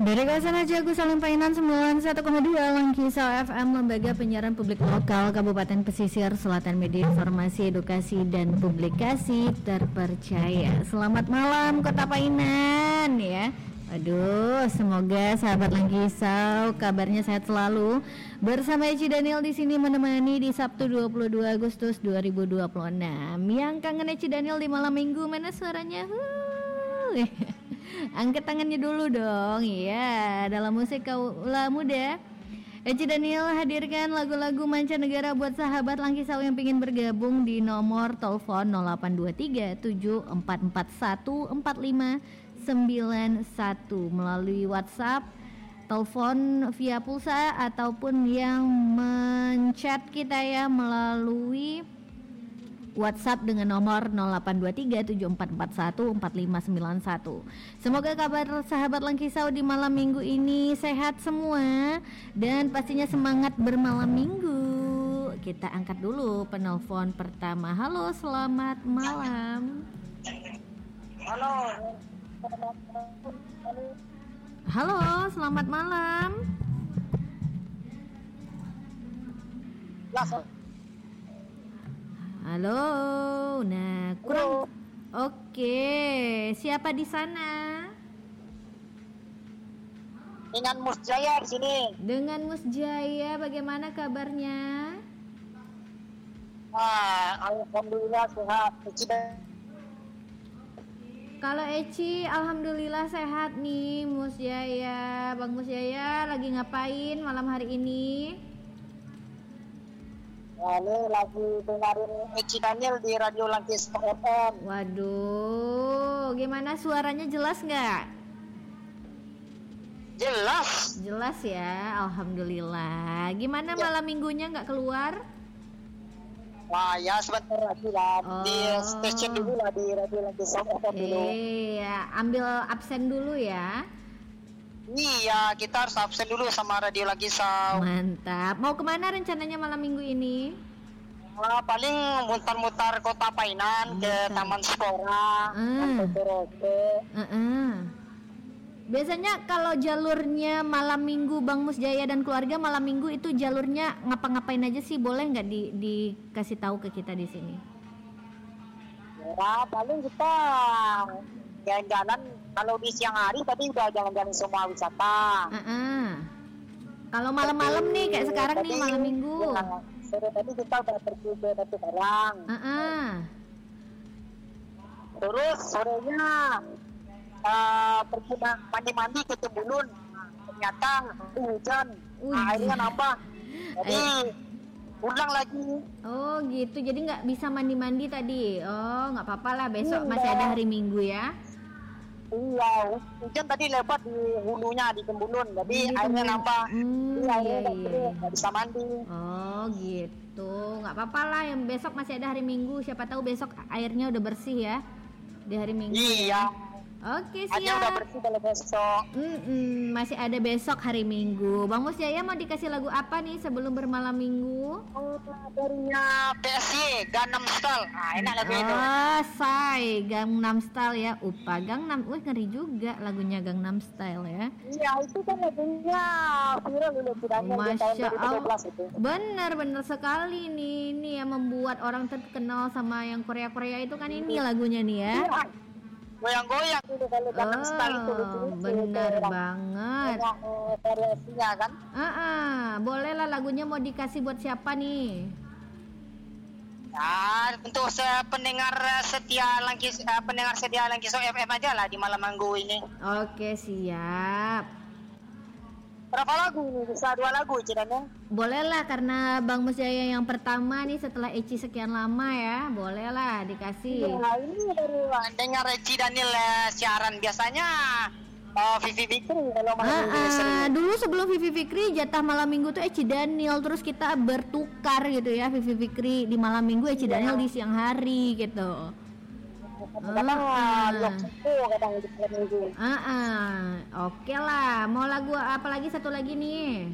Dari kawasan Ajagu Saling Painan 91,2 Langkisau FM, lembaga penyiaran publik lokal Kabupaten Pesisir Selatan, media informasi, edukasi, dan publikasi terpercaya. Selamat malam Kota Painan ya. Aduh, semoga sahabat Langkisau kabarnya sehat selalu. Bersama Eci Daniel di sini menemani di Sabtu 22 Agustus 2026. Yang kangen Eci Daniel di malam minggu, mana suaranya? Angkat tangannya dulu dong. Iya, dalam musik kaula muda, Eci Daniel hadirkan lagu-lagu mancanegara buat sahabat Langkisau yang ingin bergabung di nomor telepon 0823 7441 4591 melalui WhatsApp, telepon via pulsa, ataupun yang menchat kita ya melalui WhatsApp dengan nomor 0823 7441 4591. Semoga kabar sahabat Langkisau di malam minggu ini sehat semua dan pastinya semangat bermalam minggu. Kita angkat dulu penelpon pertama. Halo, selamat malam. Halo. Halo, selamat malam. Halo, nah kurang. Oke, siapa di sana? Dengan Mus Jaya di sini. Dengan Mus Jaya, bagaimana kabarnya? Alhamdulillah sehat. Kalau Eci, alhamdulillah sehat nih Mus Jaya. Bang Mus Jaya lagi ngapain malam hari ini? Ini lagi dengerin Eci Daniel di Radio Langkisau FM. Waduh, gimana suaranya, jelas nggak? Jelas. Jelas ya, alhamdulillah. Gimana malam minggunya, nggak keluar? Wah ya, sebentar lagi lah. Di station dulu lah, di Radio Langkisau FM dulu. Iya, ambil absen dulu ya. Iya, kita harus absen dulu sama Radio Langkisau. Mantap. Mau kemana rencananya malam minggu ini? Paling mutar-mutar Kota Painan ke Taman Spora, Biasanya kalau jalurnya malam minggu Bang Mus Jaya dan keluarga malam minggu itu jalurnya ngapa-ngapain aja sih? Boleh nggak dikasih tahu ke kita di sini? Ya, paling kita jalan-jalan. Kalau di siang hari tadi udah jalan-jalan semua wisata. Kalau malam-malam nih kayak sekarang nih malam minggu. Sore tadi kita udah pergi ke Batu Karang. Terus sorenya pergi mandi-mandi ke Tembulun. Ternyata hujan, airnya nambah. Jadi pulang lagi. Oh gitu, jadi nggak bisa mandi-mandi tadi. Oh nggak apa-apa lah, besok masih ada hari Minggu ya. Iya, hujan tadi lewat di hulunya di Tembulun, jadi airnya nambah. Nggak bisa mandi. Oh gitu, nggak apa-apa lah, yang besok masih ada hari Minggu, siapa tahu besok airnya udah bersih ya di hari Minggu. Iya. Oke, siap. Airnya udah bersih kalau besok. Masih ada besok hari Minggu. Bang Mus Jaya mau dikasih lagu apa nih sebelum bermalam Minggu? Darinya PSY, Gangnam Style. Enak lagu itu. Say, Gangnam Style ya. Upa Gangnam. Ngeri juga lagunya Gangnam Style ya. Iya, itu kan lagunya viral dulu Masya Allah. Benar sekali nih. Ini yang membuat orang terkenal sama yang Korea-Korea itu kan ini lagunya nih ya. Iya. Goyang-goyang itu kalau Gangnam Style itu benar banget. Variasinya kan? Boleh lah, lagunya mau dikasih buat siapa nih? Ya, untuk pendengar setia Langkisau FM aja lah di malam minggu ini. Oke, siap. Berapa lagu ini? Bisa 2 lagu, Cidane? Boleh lah, karena Bang Mus Jaya yang pertama nih setelah Eci sekian lama ya. Boleh lah dikasih. Ya, ini baru dengar Eci Daniel siaran. Biasanya Vivi Fikri kalau malam minggu. Dulu sebelum Vivi Fikri jatah malam minggu tuh Eci Daniel, terus kita bertukar gitu ya, Vivi Fikri di malam minggu, Eci Daniel di siang hari gitu. Oke lah. Mau lagu apa lagi, satu lagi nih?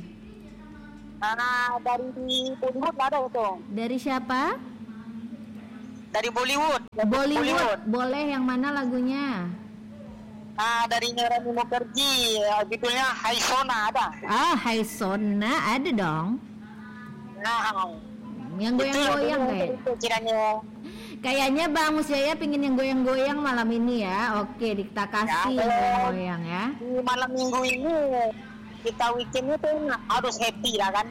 Dari Bollywood ada itu. Dari siapa? Dari Bollywood. Bollywood. Boleh, yang mana lagunya? Dari Rani Mukherjee, judulnya Haisona ada. Haisona ada dong. Nah, Yang goyang-goyang kayaknya Bang Musjaya pingin yang goyang-goyang malam ini ya. Oke, kita kasih yang goyang ya. Di malam minggu ini kita weekend itu harus happy lah kan.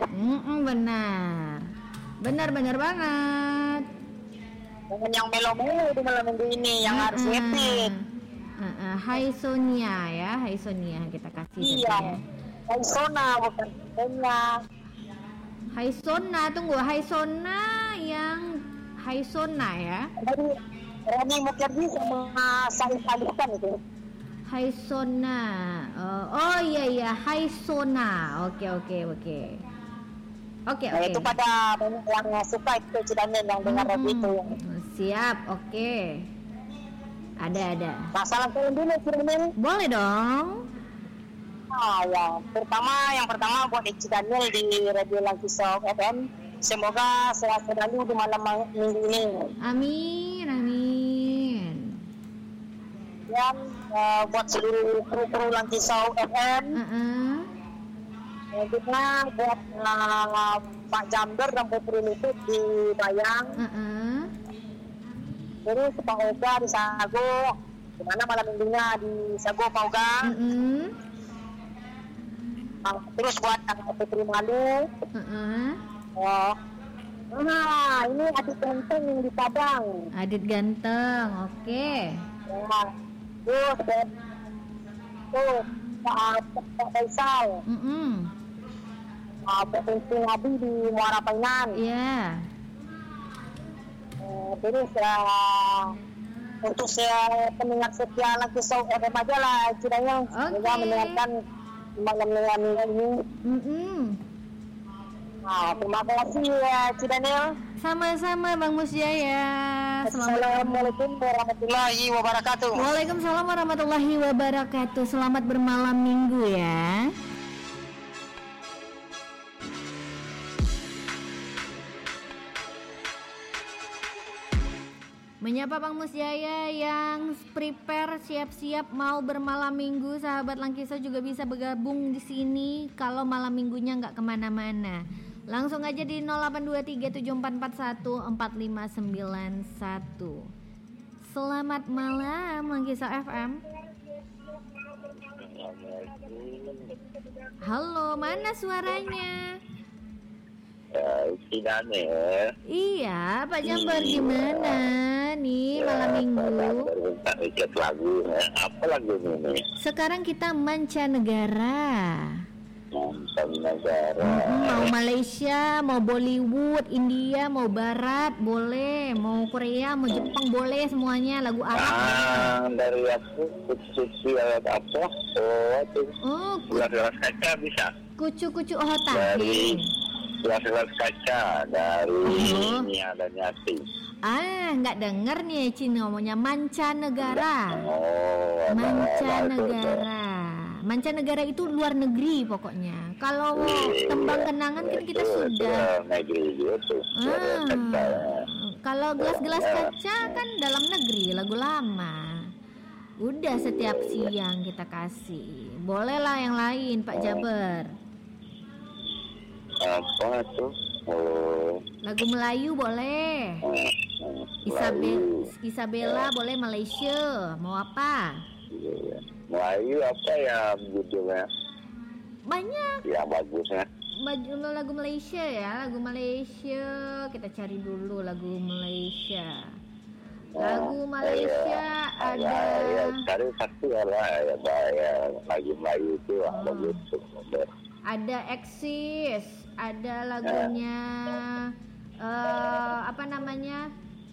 Benar banget. Dengan yang melo-melo di malam minggu ini yang harus happy. Haisonia ya, Haisonia kita kasih. Iya, Haisona bukan Haisona. Haisona, tunggu, Haisona yang Haisona ya. Dari Rani Mukherjee sama Saif Ali Khan itu. Haisona. Iya, Haisona. Oke. Nah, itu pada banyak yang suka itu Cidanel yang dengar lagu itu. Siap, oke. Ada. Nah, salam dulu Cidanel. Boleh dong. Yang pertama buat Cidanel di Radio Langkisau FM. Semoga sehat selalu di malam minggu ini. Amin. Dan buat seluruh kru Langkisau FM. Juga buat Pak Jamber dan Putri Lutut di Bayang. Terus Pak Oga di Sago. Dimana malam minggunya di Sago Pak Oga. Terus buat Putri Malu. Ini Adit Ganteng yang di Padang. Adit Ganteng, oke. Terus Pak Faisal. Pak Penting Abi di Muara Painan. Iya. Terus untuk pendengar setia Langkisau FM aja lah kiranya. Semoga mendengarkan malam minggu ini. Terima kasih Cidanel. Sama-sama Bang Musjaya. Assalamualaikum warahmatullahi wabarakatuh. Waalaikumsalam warahmatullahi wabarakatuh. Selamat bermalam minggu ya. Menyapa Bang Musjaya yang prepare siap-siap mau bermalam minggu. Sahabat Langkisau juga bisa bergabung di sini kalau malam minggunya nggak kemana-mana. Langsung aja di 082374414591. Selamat malam Langkisau FM. Halo, mana suaranya? Cidanel. Iya, Pak Jamber gimana nih malam minggu? Lagu, apa lagu ini? Sekarang kita mancanegara. Mau Malaysia, mau Bollywood, India, mau Barat, boleh. Mau Korea, mau Jepang, boleh semuanya. Lagu Arab. Dari aku, kucu apa? Gelas kaca bisa. Kucu otak. Dari gelas kaca dari Nia dan Yati. Nggak denger nih Cina ngomongnya mancanegara. Mancanegara itu luar negeri pokoknya. Kalau tembang kenangan kan kita sudah. Negeri gitu. Kalau gelas kaca kan dalam negeri, lagu lama. Udah setiap siang kita kasih. Bolehlah yang lain Pak Jaber. Apa tuh? Lagu Melayu boleh. Isabella boleh Malaysia. Mau apa? Melayu apa ya judulnya? Banyak. Yang bagusnya. Lagu Malaysia ya, lagu Malaysia. Kita cari dulu lagu Malaysia. Lagu Malaysia ada. Ya, cari pasti ada ya lagu Melayu itu bagus. Ada Eksis, ada lagunya apa namanya?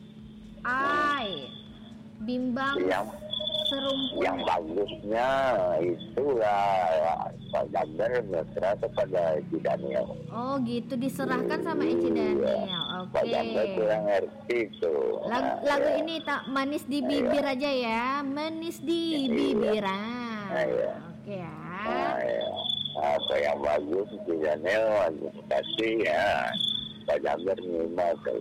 Bimbang Serumpun. Yang bagusnya itulah Pak Jamber berserah kepada Eci Daniel. Oh gitu, diserahkan sama Eci Daniel. Oke. Pak Jamber kurang ngerti itu. Lagu ini tak manis di bibir aja ya, manis di bibiran. Oke ya. Apa yang bagus Eci Daniel kasih ya. Pak Jamber nerima tuh.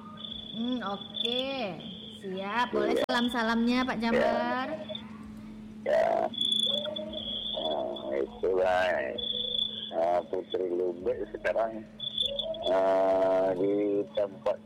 Oke. Siap, boleh salam-salamnya Pak Jamber. Ya, Putri Lubek sekarang di tempat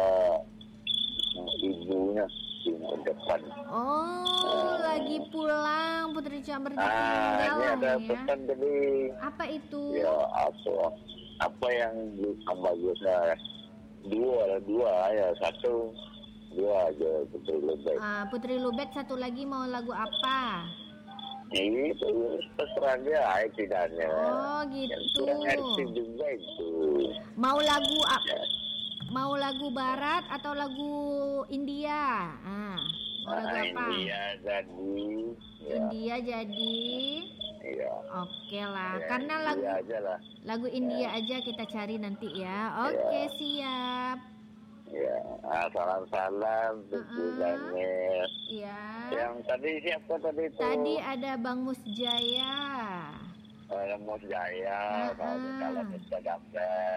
ibunya di depan. Lagi pulang Putri Chamber Ini ditinggal ada ya. pesan tadi. Apa itu? Ya, apa yang bagusnya? Dua ya, dua aja Putri Lubek. Putri Lubek satu lagi mau lagu apa? Itu terserah dia, tidaknya. Gitu. Yang kurang arti juga itu. Mau lagu mau lagu barat atau lagu India? Mau lagu apa? India jadi. Ya. India jadi. Iya. Oke lah, Ya, karena India aja lah. lagu India aja kita cari nanti ya. Oke, siap. Ya, salam-salam untuk Daniel. Iya. Yang tadi siapa tadi itu? Tadi ada Bang Musjaya. Mus Jaya, kalau kita gambar.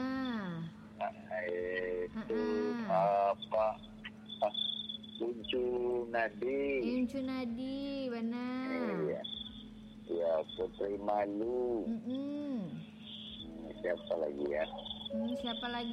Itu apa? Uncu Nadi. Uncu Nadi, benar. Iya. Ya, Putri Malu. Siapa lagi ya? Siapa lagi?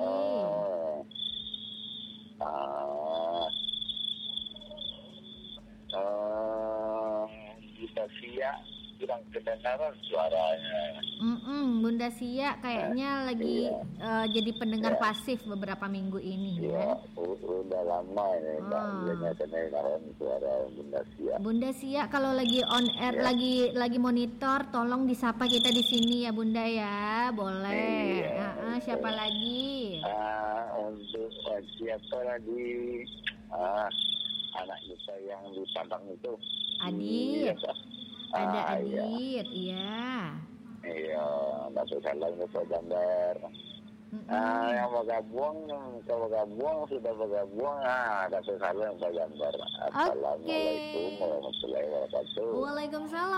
Kita siap kurang kedengaran suaranya. Bunda Sia kayaknya lagi jadi pendengar pasif beberapa minggu ini ya. Udah lama ini nggak kedengaran suara Bunda Sia. Bunda Sia kalau lagi on air lagi monitor tolong disapa kita di sini ya Bunda ya. Boleh. Siapa lagi? Untuk siapa lagi? Anak kita yang di Padang itu. Adit. Ada Adit, iya. Iya, Datuk Salam ke gambar. Yang bergabung sudah bergabung. Datuk Salam ke gambar. Assalamualaikum warahmatullahi wabarakatuh. Waalaikumsalam.